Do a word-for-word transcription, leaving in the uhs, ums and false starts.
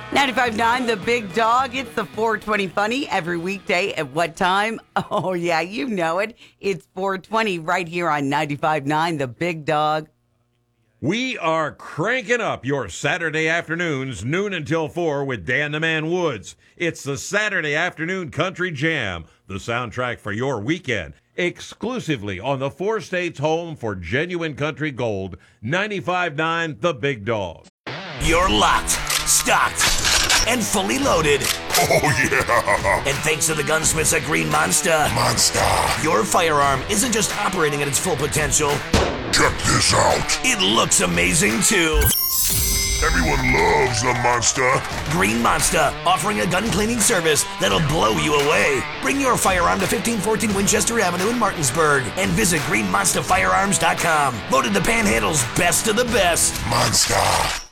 ninety-five point nine The Big Dog. It's the four twenty Funny every weekday at what time? Oh, yeah, you know it. It's four twenty right here on ninety-five point nine The Big Dog. We are cranking up your Saturday afternoons, noon until four, with Dan the Man Woods. It's the Saturday Afternoon Country Jam, the soundtrack for your weekend, exclusively on the four states home for genuine country gold, ninety-five point nine The Big Dog. You're locked, stocked, and fully loaded. Oh, yeah. And thanks to the gunsmiths at Green Monster, Monster. your firearm isn't just operating at its full potential. Check this out. It looks amazing, too. Everyone loves the Monster. Green Monster, offering a gun cleaning service that'll blow you away. Bring your firearm to fifteen fourteen Winchester Avenue in Martinsburg and visit green monster firearms dot com. Voted the Panhandle's best of the best. Monster.